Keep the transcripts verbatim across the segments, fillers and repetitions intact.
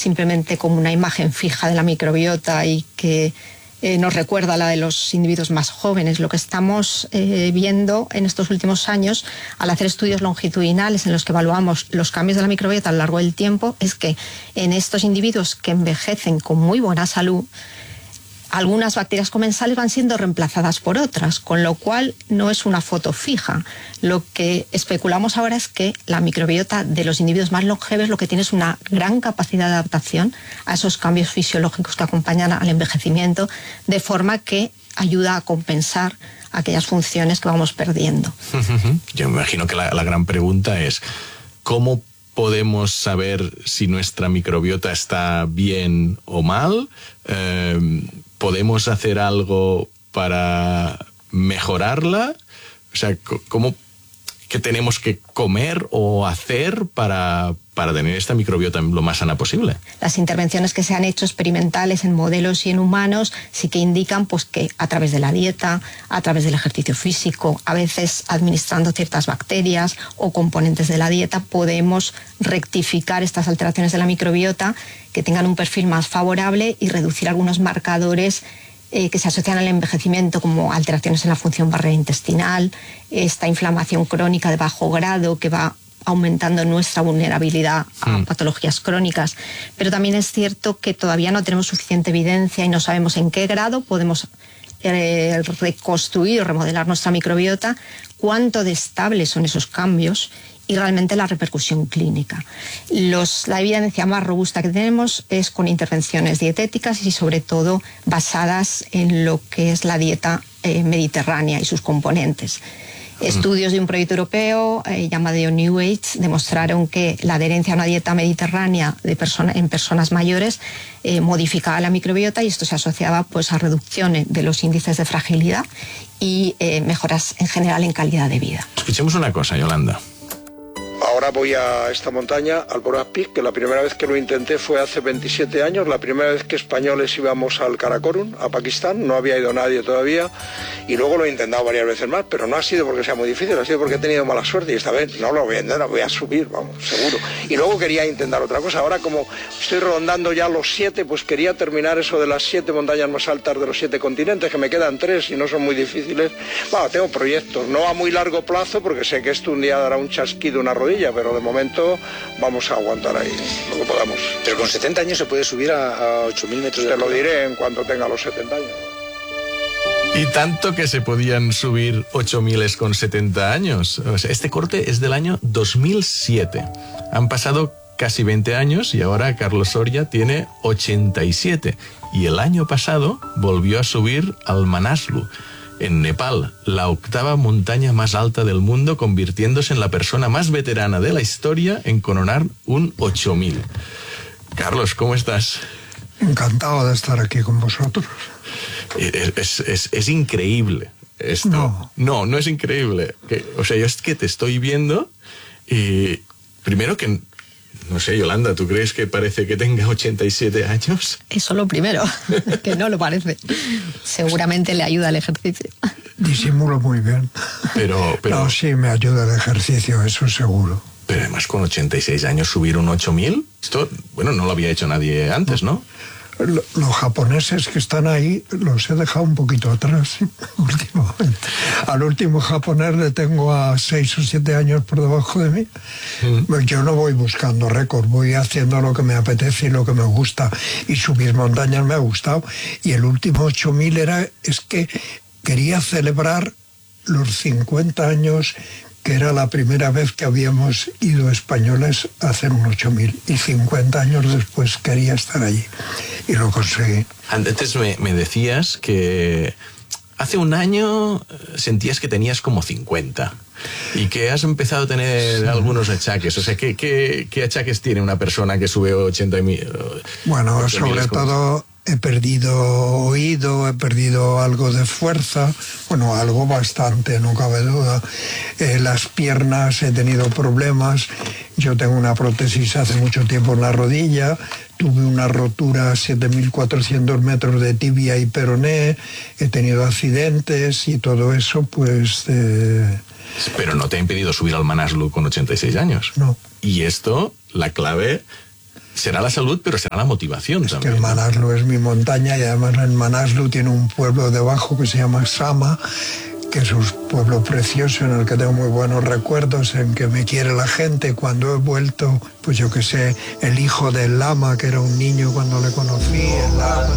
simplemente como una imagen fija de la microbiota y que eh, nos recuerda a la de los individuos más jóvenes. Lo que estamos eh, viendo en estos últimos años, al hacer estudios longitudinales en los que evaluamos los cambios de la microbiota a lo largo del tiempo, es que en estos individuos que envejecen con muy buena salud, algunas bacterias comensales van siendo reemplazadas por otras, con lo cual no es una foto fija. Lo que especulamos ahora es que la microbiota de los individuos más longevos lo que tiene es una gran capacidad de adaptación a esos cambios fisiológicos que acompañan al envejecimiento, de forma que ayuda a compensar aquellas funciones que vamos perdiendo. Yo me imagino que la, la gran pregunta es, ¿cómo podemos saber si nuestra microbiota está bien o mal? Eh, ¿Podemos hacer algo para mejorarla? O sea, ¿cómo, ¿qué tenemos que comer o hacer para, para tener esta microbiota lo más sana posible? Las intervenciones que se han hecho experimentales en modelos y en humanos sí que indican pues, que a través de la dieta, a través del ejercicio físico, a veces administrando ciertas bacterias o componentes de la dieta, podemos rectificar estas alteraciones de la microbiota que tengan un perfil más favorable y reducir algunos marcadores eh, que se asocian al envejecimiento, como alteraciones en la función barrera intestinal, esta inflamación crónica de bajo grado que va aumentando nuestra vulnerabilidad a mm. patologías crónicas. Pero también es cierto que todavía no tenemos suficiente evidencia y no sabemos en qué grado podemos eh, reconstruir o remodelar nuestra microbiota, cuánto de estables son esos cambios y realmente la repercusión clínica. Los, la evidencia más robusta que tenemos es con intervenciones dietéticas y sobre todo basadas en lo que es la dieta eh, mediterránea y sus componentes. Estudios de un proyecto europeo eh, llamado New Age demostraron que la adherencia a una dieta mediterránea de persona, en personas mayores eh, modificaba la microbiota y esto se asociaba pues, a reducciones de los índices de fragilidad y eh, mejoras en general en calidad de vida. Escuchemos una cosa, Yolanda. Ahora voy a esta montaña, al Borak Peak, que la primera vez que lo intenté fue hace veintisiete años, la primera vez que españoles íbamos al Karakorum, a Pakistán, no había ido nadie todavía, y luego lo he intentado varias veces más, pero no ha sido porque sea muy difícil, ha sido porque he tenido mala suerte, y esta vez no lo voy a intentar, voy a subir, vamos, seguro. Y luego quería intentar otra cosa, ahora como estoy rondando ya los siete, pues quería terminar eso de las siete montañas más altas de los siete continentes, que me quedan tres y no son muy difíciles. Bueno, tengo proyectos, no a muy largo plazo, porque sé que esto un día dará un chasquido, una rodilla, pero de momento vamos a aguantar ahí lo que podamos. Pero con setenta años se puede subir a, a ocho mil metros de altura. Te lo diré en altura. cuanto tenga los setenta años. Y tanto que se podían subir ocho mil con setenta años. O sea, este corte es del año dos mil siete. Han pasado casi veinte años y ahora Carlos Soria tiene ochenta y siete. Y el año pasado volvió a subir al Manaslu, en Nepal, la octava montaña más alta del mundo, convirtiéndose en la persona más veterana de la historia en coronar un ocho mil. Carlos, ¿cómo estás? Encantado de estar aquí con vosotros. Es, es, es, es increíble esto. No. no, no es increíble. Que, o sea, yo es que te estoy viendo y primero que... No sé, Yolanda, ¿tú crees que parece que tenga ochenta y siete años? Eso lo primero, que no lo parece. Seguramente le ayuda el ejercicio. Disimulo muy bien. Pero, pero... No, sí, me ayuda el ejercicio, eso seguro. Pero además con ochenta y seis años subir un ocho mil, esto, bueno, no lo había hecho nadie antes, ¿no? Los japoneses que están ahí los he dejado un poquito atrás últimamente. Al último japonés le tengo a seis o siete años por debajo de mí. Mm. Yo no voy buscando récord, voy haciendo lo que me apetece y lo que me gusta. Y subir montañas me ha gustado. Y el último ocho mil era, es que quería celebrar los cincuenta años, que era la primera vez que habíamos ido españoles a hacer un ocho mil. Y cincuenta años después quería estar allí. Y lo conseguí. Antes me, me decías que hace un año sentías que tenías como cincuenta y que has empezado a tener sí. algunos achaques. O sea, ¿qué, qué, qué achaques tiene una persona que sube ochenta mil? Bueno, sobre todo he perdido oído, he perdido algo de fuerza, bueno, algo bastante, no cabe duda. Eh, las piernas he tenido problemas. Yo tengo una prótesis hace mucho tiempo en la rodilla. Tuve una rotura a siete mil cuatrocientos metros de tibia y peroné, he tenido accidentes y todo eso, pues... Eh... Pero no te ha impedido subir al Manaslu con ochenta y seis años. No. Y esto, la clave será la salud, pero será la motivación es también. Que el Manaslu es mi montaña, y además en Manaslu tiene un pueblo debajo que se llama Sama, que es un pueblo precioso en el que tengo muy buenos recuerdos, en que me quiere la gente. Cuando he vuelto, pues yo que sé, el hijo del lama, que era un niño cuando le conocí, el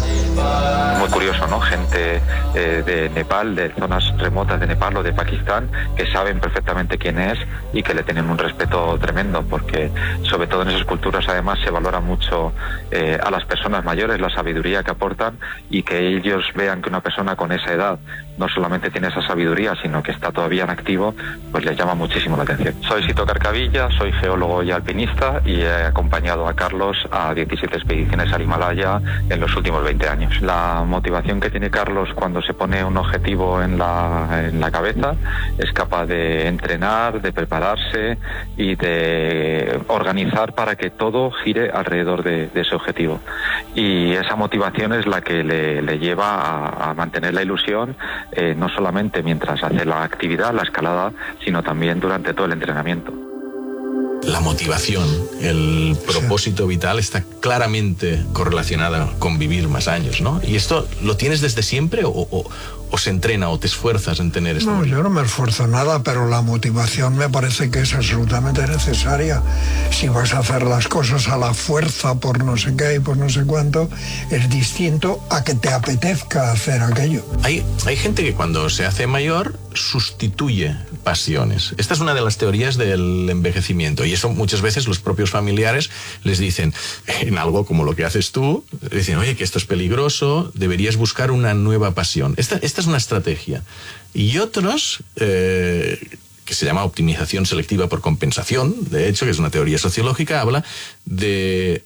lama. Muy curioso, ¿no? Gente eh, de Nepal, de zonas remotas de Nepal o de Pakistán, que saben perfectamente quién es y que le tienen un respeto tremendo, porque sobre todo en esas culturas además se valora mucho eh, a las personas mayores, la sabiduría que aportan, y que ellos vean que una persona con esa edad no solamente tiene esa sabiduría, sino que está todavía en activo, pues les llama muchísimo la atención. Soy Sito Carcavilla, soy geólogo y alpinista, y he acompañado a Carlos a diecisiete expediciones al Himalaya en los últimos veinte años. La motivación que tiene Carlos cuando se pone un objetivo en la, en la cabeza, es capaz de entrenar, de prepararse y de organizar para que todo gire alrededor de, de ese objetivo. Y esa motivación es la que le, le lleva a, a mantener la ilusión, eh, no solamente mientras hace la actividad, la escalada, sino también durante todo el entrenamiento. La motivación, el propósito vital está claramente correlacionada con vivir más años, ¿no? ¿Y esto lo tienes desde siempre o, o, o se entrena o te esfuerzas en tener esto? No, yo no me esfuerzo nada, pero la motivación me parece que es absolutamente necesaria. Si vas a hacer las cosas a la fuerza por no sé qué y por no sé cuánto, es distinto a que te apetezca hacer aquello. Hay, hay gente que cuando se hace mayor sustituye pasiones. Esta es una de las teorías del envejecimiento, y eso muchas veces los propios familiares les dicen, en algo como lo que haces tú, dicen, oye, que esto es peligroso, deberías buscar una nueva pasión. Esta, esta es una estrategia. Y otros, eh, que se llama optimización selectiva por compensación, de hecho, que es una teoría sociológica, habla de,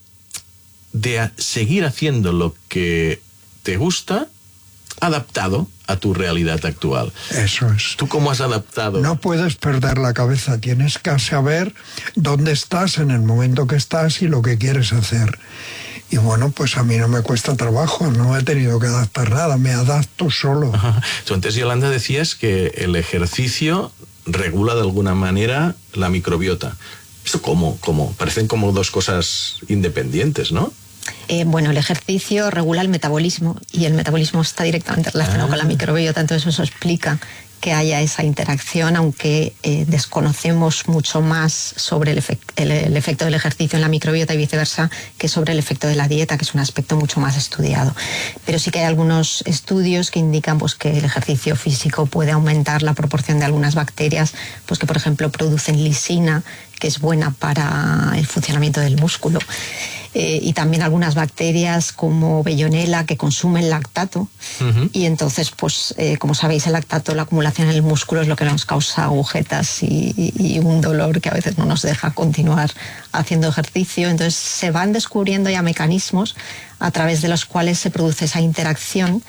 de seguir haciendo lo que te gusta, adaptado a tu realidad actual. Eso es. ¿Tú cómo has adaptado? No puedes perder la cabeza, tienes que saber dónde estás en el momento que estás y lo que quieres hacer. Y bueno, pues a mí no me cuesta trabajo, no he tenido que adaptar nada, me adapto solo. Ajá. Tú antes, Yolanda, decías que el ejercicio regula de alguna manera la microbiota. ¿Esto cómo? ¿Cómo? Parecen como dos cosas independientes, ¿no? Eh, bueno, el ejercicio regula el metabolismo, y el metabolismo está directamente relacionado ah. con la microbiota, entonces eso explica que haya esa interacción, aunque eh, desconocemos mucho más sobre el, efect el, el efecto del ejercicio en la microbiota y viceversa que sobre el efecto de la dieta, que es un aspecto mucho más estudiado. Pero sí que hay algunos estudios que indican pues, que el ejercicio físico puede aumentar la proporción de algunas bacterias, pues que por ejemplo producen lisina, que es buena para el funcionamiento del músculo. Eh, y también algunas bacterias como Bellonella que consumen lactato. Uh-huh. Y entonces, pues, eh, como sabéis, el lactato, la acumulación en el músculo es lo que nos causa agujetas y, y un dolor que a veces no nos deja continuar haciendo ejercicio. Entonces se van descubriendo ya mecanismos a través de los cuales se produce esa interacción,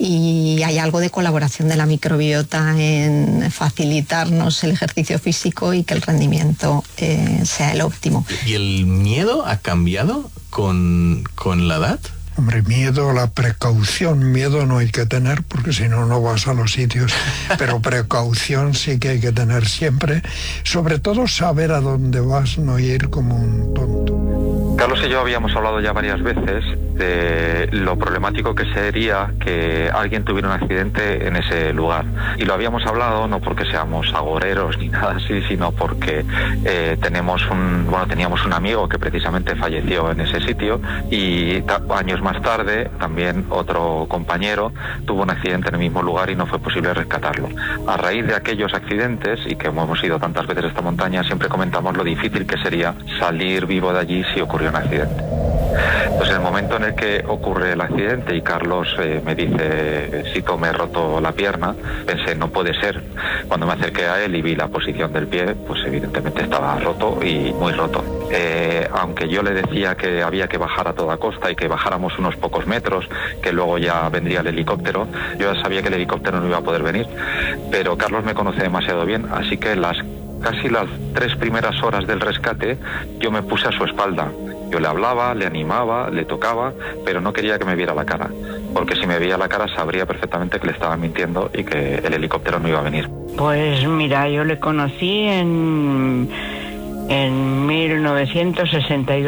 y hay algo de colaboración de la microbiota en facilitarnos el ejercicio físico y que el rendimiento eh, sea el óptimo. ¿Y el miedo ha cambiado con, con la edad? Hombre, miedo, la precaución, miedo no hay que tener porque si no, no vas a los sitios, pero precaución sí que hay que tener siempre, sobre todo saber a dónde vas, no ir como un tonto. Carlos y yo habíamos hablado ya varias veces de lo problemático que sería que alguien tuviera un accidente en ese lugar. Y lo habíamos hablado no porque seamos agoreros ni nada así, sino porque eh, tenemos un, bueno, teníamos un amigo que precisamente falleció en ese sitio, y años más tarde también otro compañero tuvo un accidente en el mismo lugar y no fue posible rescatarlo. A raíz de aquellos accidentes, y que hemos ido tantas veces a esta montaña, siempre comentamos lo difícil que sería salir vivo de allí si ocurrió un accidente. Pues en el momento en el que ocurre el accidente y Carlos eh, me dice, Sito, me he roto la pierna, pensé, no puede ser. Cuando me acerqué a él y vi la posición del pie, pues evidentemente estaba roto y muy roto. Eh, aunque yo le decía que había que bajar a toda costa y que bajáramos unos pocos metros, que luego ya vendría el helicóptero, yo ya sabía que el helicóptero no iba a poder venir, pero Carlos me conoce demasiado bien, así que las casi las tres primeras horas del rescate yo me puse a su espalda. Yo le hablaba, le animaba, le tocaba, pero no quería que me viera la cara, porque si me veía la cara sabría perfectamente que le estaba mintiendo y que el helicóptero no iba a venir. Pues mira, yo le conocí en, en mil novecientos sesenta y dos.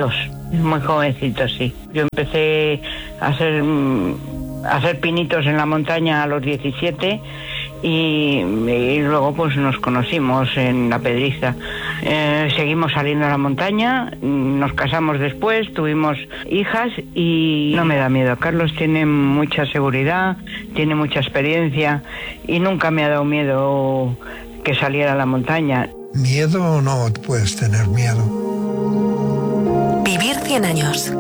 Muy jovencito, sí. Yo empecé a hacer, a hacer pinitos en la montaña a los diecisiete y, y luego pues nos conocimos en La Pedriza. Eh, seguimos saliendo a la montaña, nos casamos después, tuvimos hijas y no me da miedo. Carlos tiene mucha seguridad, tiene mucha experiencia y nunca me ha dado miedo que saliera a la montaña. Miedo no puedes tener miedo. Vivir cien años.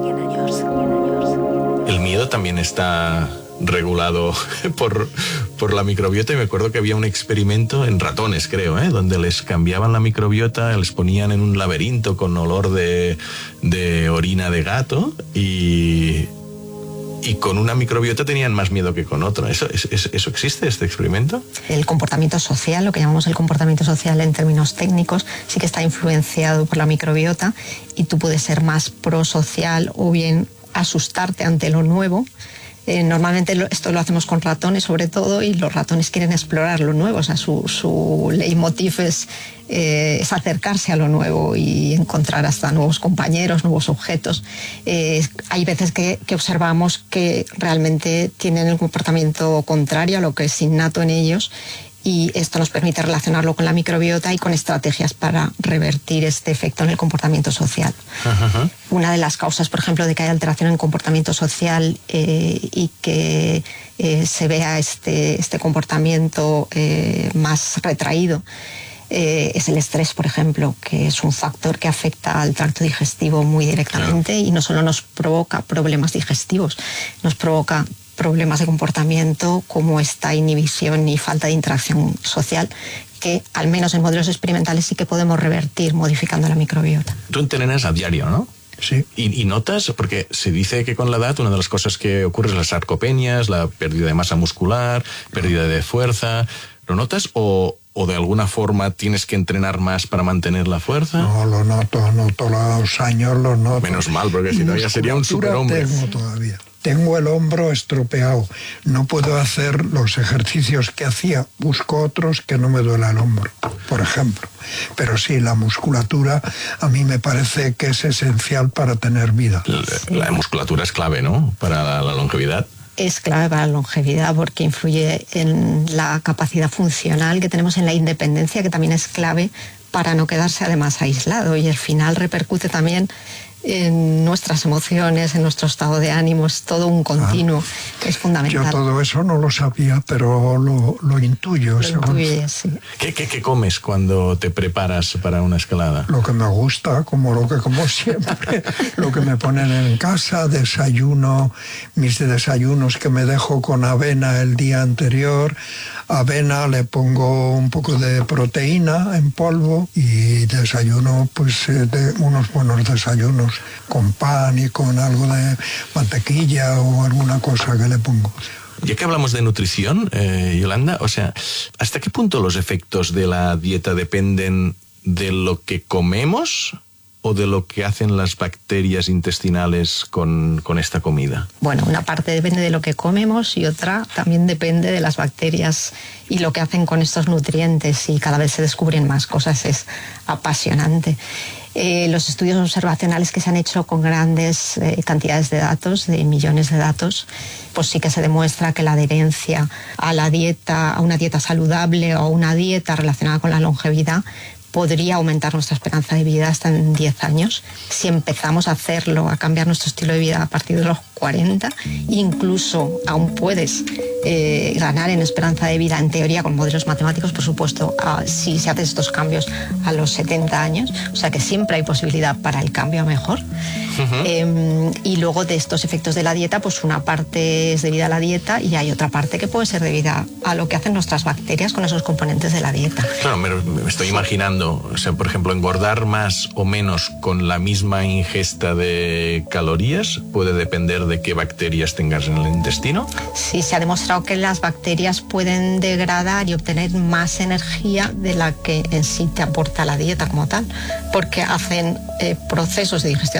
El miedo también está regulado por, por la microbiota, y me acuerdo que había un experimento en ratones, creo, ¿eh? donde les cambiaban la microbiota, les ponían en un laberinto con olor de, de orina de gato y, y con una microbiota tenían más miedo que con otra. ¿Eso, es, ¿Eso existe, este experimento? El comportamiento social, lo que llamamos el comportamiento social en términos técnicos, sí que está influenciado por la microbiota y tú puedes ser más prosocial o bien asustarte ante lo nuevo. Eh, normalmente lo, esto lo hacemos con ratones sobre todo, y los ratones quieren explorar lo nuevo, o sea, su, su leitmotiv es, eh, es acercarse a lo nuevo y encontrar hasta nuevos compañeros, nuevos objetos. Eh, hay veces que, que observamos que realmente tienen el comportamiento contrario a lo que es innato en ellos, y esto nos permite relacionarlo con la microbiota y con estrategias para revertir este efecto en el comportamiento social. Uh-huh. Una de las causas, por ejemplo, de que haya alteración en comportamiento social eh, y que eh, se vea este, este comportamiento eh, más retraído eh, es el estrés, por ejemplo, que es un factor que afecta al tracto digestivo muy directamente. Claro. Y no solo nos provoca problemas digestivos, nos provoca problemas de comportamiento como esta inhibición y falta de interacción social, que al menos en modelos experimentales sí que podemos revertir modificando la microbiota. Tú entrenas a diario, ¿no? Sí. ¿Y, y notas? Porque se dice que con la edad una de las cosas que ocurre es las sarcopenias, la pérdida de masa muscular, pérdida de fuerza. ¿Lo notas o, o de alguna forma tienes que entrenar más para mantener la fuerza? No, lo noto, noto los años, lo noto. Menos mal, porque si no ya sería un superhombre. Tengo todavía. Tengo el hombro estropeado, no puedo hacer los ejercicios que hacía, busco otros que no me duela el hombro, por ejemplo. Pero sí, la musculatura a mí me parece que es esencial para tener vida. La, la musculatura es clave, ¿no?, para la, la longevidad. Es clave para la longevidad porque influye en la capacidad funcional que tenemos, en la independencia, que también es clave para no quedarse además aislado, y al final repercute también en nuestras emociones, en nuestro estado de ánimo. Es todo un continuo, ah, que es fundamental. Yo todo eso no lo sabía, pero lo, lo intuyo. Lo intuyes, sí. ¿Qué, qué, ¿Qué comes cuando te preparas para una escalada? Lo que me gusta, como lo que como siempre, lo que me ponen en casa, desayuno, mis desayunos que me dejo con avena el día anterior. Avena, le pongo un poco de proteína en polvo y desayuno pues de unos buenos desayunos con pan y con algo de mantequilla o alguna cosa que le pongo. Ya que hablamos de nutrición, eh, Yolanda, o sea, ¿hasta qué punto los efectos de la dieta dependen de lo que comemos o de lo que hacen las bacterias intestinales con, con esta comida? Bueno, una parte depende de lo que comemos y otra también depende de las bacterias y lo que hacen con estos nutrientes, y cada vez se descubren más cosas. Es apasionante. Eh, los estudios observacionales que se han hecho con grandes eh, cantidades de datos, de millones de datos, pues sí que se demuestra que la adherencia a la dieta, a una dieta saludable o a una dieta relacionada con la longevidad, podría aumentar nuestra esperanza de vida hasta en diez años. Si empezamos a hacerlo, a cambiar nuestro estilo de vida a partir de los cuarenta, incluso aún puedes eh, ganar en esperanza de vida, en teoría, con modelos matemáticos, por supuesto, a, si se hacen estos cambios a los setenta años. O sea que siempre hay posibilidad para el cambio a mejor. Uh-huh. Eh, y luego de estos efectos de la dieta, pues una parte es debida a la dieta y hay otra parte que puede ser debida a lo que hacen nuestras bacterias con esos componentes de la dieta. Claro, me, me estoy imaginando, o sea, por ejemplo, engordar más o menos con la misma ingesta de calorías puede depender de qué bacterias tengas en el intestino. Sí, se ha demostrado que las bacterias pueden degradar y obtener más energía de la que en sí te aporta la dieta como tal, porque hacen eh, procesos de digestión de nutrientes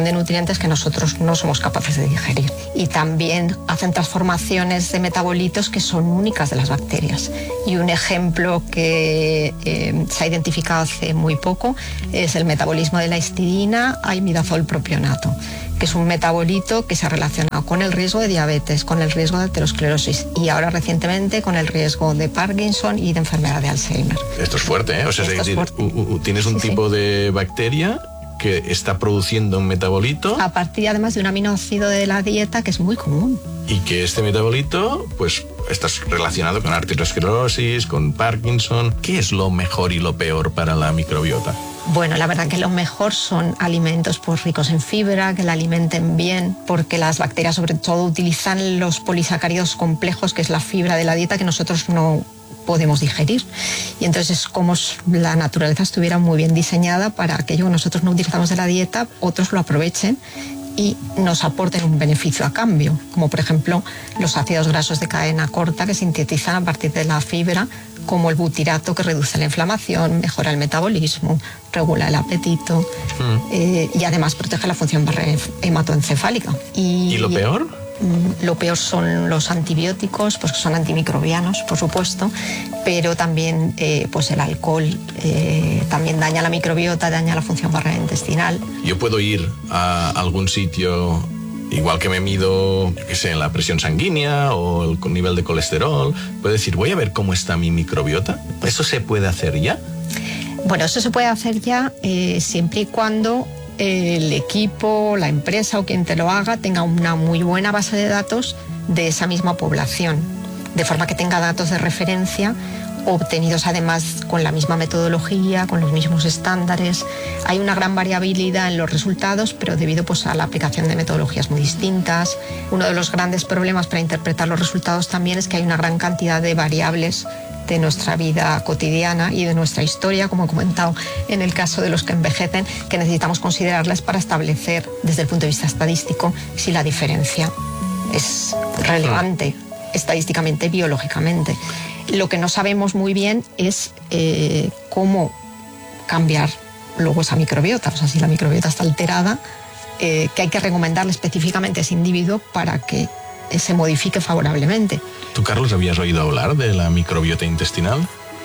nutrientes que nosotros no somos capaces de digerir. Y también hacen transformaciones de metabolitos que son únicas de las bacterias. Y un ejemplo que eh, se ha identificado hace muy poco es el metabolismo de la histidina a imidazol propionato, que es un metabolito que se ha relacionado con el riesgo de diabetes, con el riesgo de aterosclerosis y ahora recientemente con el riesgo de Parkinson y de enfermedad de Alzheimer. Esto es fuerte, ¿eh? O sea, Esto si, es fuerte. u, u, tienes un Sí, tipo sí. de bacteria que está produciendo un metabolito A partir además de un aminoácido de la dieta que es muy común. y que este metabolito pues está relacionado con arteriosclerosis, con Parkinson. ¿Qué es lo mejor y lo peor para la microbiota? Bueno, la verdad que lo mejor son alimentos pues, ricos en fibra, que la alimenten bien, porque las bacterias sobre todo utilizan los polisacáridos complejos, que es la fibra de la dieta que nosotros no podemos digerir. Y entonces es como si la naturaleza estuviera muy bien diseñada para aquello que nosotros no utilizamos de la dieta, otros lo aprovechen y nos aporten un beneficio a cambio, como por ejemplo los ácidos grasos de cadena corta que sintetizan a partir de la fibra, como el butirato que reduce la inflamación, mejora el metabolismo, regula el apetito mm. eh, y además protege la función hematoencefálica. ¿Y, ¿Y lo peor? Mm, lo peor son los antibióticos, pues que son antimicrobianos, por supuesto, pero también eh, pues el alcohol eh, también daña la microbiota, daña la función barrera intestinal. Yo puedo ir a algún sitio, igual que me mido, qué sé, la presión sanguínea o el nivel de colesterol, puedo decir, voy a ver cómo está mi microbiota. ¿Eso se puede hacer ya? Bueno, eso se puede hacer ya eh, siempre y cuando el equipo, la empresa o quien te lo haga tenga una muy buena base de datos de esa misma población, de forma que tenga datos de referencia obtenidos además con la misma metodología, con los mismos estándares. Hay una gran variabilidad en los resultados, pero debido pues, a la aplicación de metodologías muy distintas. Uno de los grandes problemas para interpretar los resultados también es que hay una gran cantidad de variables de nuestra vida cotidiana y de nuestra historia, como he comentado en el caso de los que envejecen, que necesitamos considerarlas para establecer desde el punto de vista estadístico si la diferencia es relevante estadísticamente, biológicamente. Lo que no sabemos muy bien es eh, cómo cambiar luego esa microbiota, o sea, si la microbiota está alterada, eh, que hay que recomendarle específicamente a ese individuo para que se modifique favorablemente. ¿Tú, Carlos, habías oído hablar de la microbiota intestinal?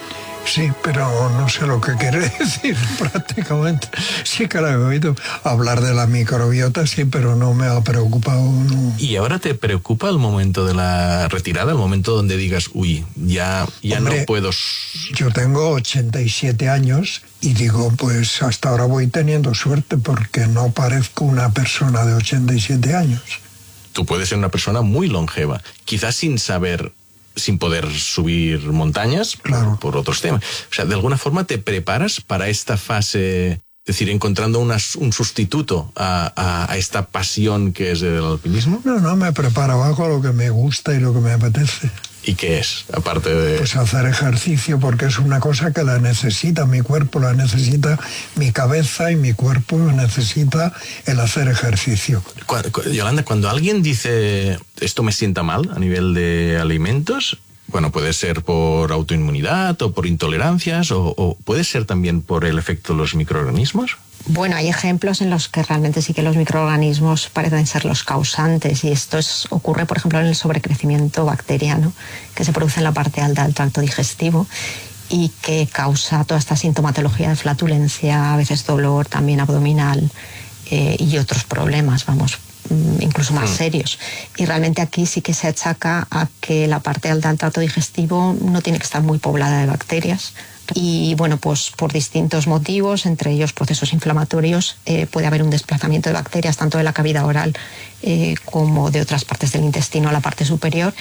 Sí, pero no sé lo que quiere decir prácticamente. Sí que la he oído hablar de la microbiota, sí, pero no me ha preocupado. No. ¿Y ahora te preocupa el momento de la retirada, el momento donde digas, uy, ya, ya Hombre, no puedo? Yo tengo ochenta y siete años y digo, pues hasta ahora voy teniendo suerte porque no parezco una persona de ochenta y siete años. Tú puedes ser una persona muy longeva, quizás sin saber, sin poder subir montañas, claro, por, por otros temas. O sea, de alguna forma te preparas para esta fase, es decir, encontrando una, un sustituto a, a, a esta pasión que es el alpinismo. No, no, me preparo, hago lo que me gusta y lo que me apetece. ¿Y qué es, aparte de...? Pues hacer ejercicio, porque es una cosa que la necesita mi cuerpo, la necesita mi cabeza y mi cuerpo necesita el hacer ejercicio. Yolanda, cuando alguien dice esto me sienta mal a nivel de alimentos, bueno, puede ser por autoinmunidad o por intolerancias o, o puede ser también por el efecto de los microorganismos. Bueno, hay ejemplos en los que realmente sí que los microorganismos parecen ser los causantes y esto es, ocurre, por ejemplo, en el sobrecrecimiento bacteriano que se produce en la parte alta del tracto digestivo y que causa toda esta sintomatología de flatulencia, a veces dolor también abdominal eh, y otros problemas, vamos, incluso más serios. Y realmente aquí sí que se achaca a que la parte alta del tracto digestivo no tiene que estar muy poblada de bacterias. Y bueno, pues por distintos motivos, entre ellos procesos inflamatorios, eh, puede haber un desplazamiento de bacterias tanto de la cavidad oral eh, como de otras partes del intestino a la parte superior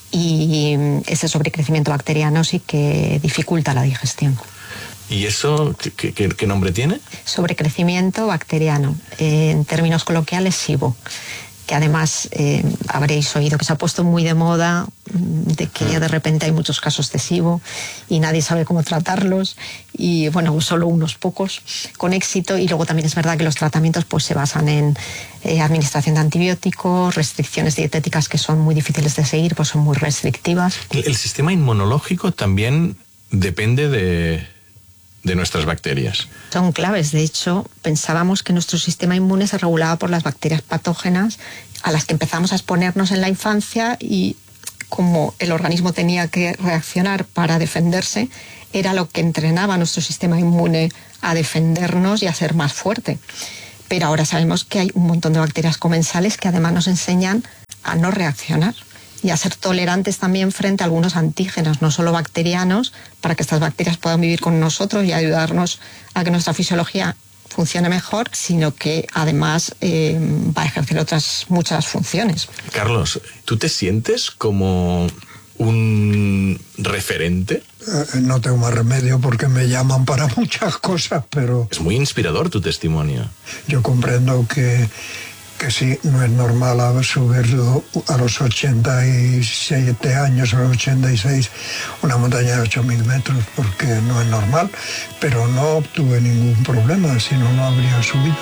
y ese sobrecrecimiento bacteriano sí que dificulta la digestión. ¿Y eso qué, qué, qué nombre tiene? Sobrecrecimiento bacteriano, eh, en términos coloquiales SIBO, que además eh, habréis oído que se ha puesto muy de moda, de que de repente hay muchos casos de SIBO y nadie sabe cómo tratarlos y bueno, solo unos pocos con éxito. Y luego también es verdad que los tratamientos pues se basan en eh, administración de antibióticos, restricciones dietéticas que son muy difíciles de seguir, pues son muy restrictivas. El, el sistema inmunológico también depende de... de nuestras bacterias. Son claves. De hecho, pensábamos que nuestro sistema inmune se regulaba por las bacterias patógenas a las que empezamos a exponernos en la infancia, y como el organismo tenía que reaccionar para defenderse, era lo que entrenaba a nuestro sistema inmune a defendernos y a ser más fuerte. Pero ahora sabemos que hay un montón de bacterias comensales que además nos enseñan a no reaccionar y a ser tolerantes también frente a algunos antígenos, no solo bacterianos, para que estas bacterias puedan vivir con nosotros y ayudarnos a que nuestra fisiología funcione mejor, sino que además eh, va a ejercer otras muchas funciones. Carlos, ¿tú te sientes como un referente? Eh, no tengo más remedio porque me llaman para muchas cosas, pero... Es muy inspirador tu testimonio. Yo comprendo que, que sí, no es normal a subirlo a los ochenta y siete años o los ochenta y seis una montaña de ocho mil metros, porque no es normal, pero no tuve ningún problema, si no, no habría subido.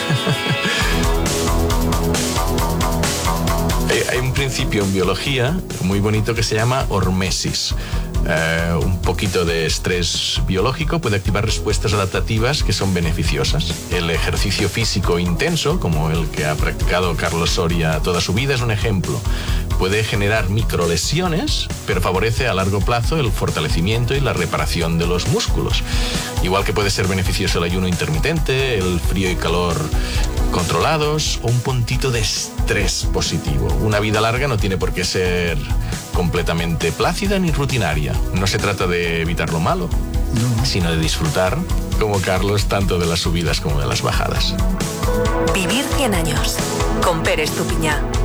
Hay un principio en biología muy bonito que se llama hormesis. Eh, un poquito de estrés biológico puede activar respuestas adaptativas que son beneficiosas. El ejercicio físico intenso, como el que ha practicado Carlos Soria toda su vida, es un ejemplo. Puede generar microlesiones, pero favorece a largo plazo el fortalecimiento y la reparación de los músculos. Igual que puede ser beneficioso el ayuno intermitente, el frío y calor controlados o un puntito de estrés positivo. Una vida larga no tiene por qué ser completamente plácida ni rutinaria. No se trata de evitar lo malo, no, sino de disfrutar, como Carlos, tanto de las subidas como de las bajadas. Vivir cien años con Pere Estupiñán.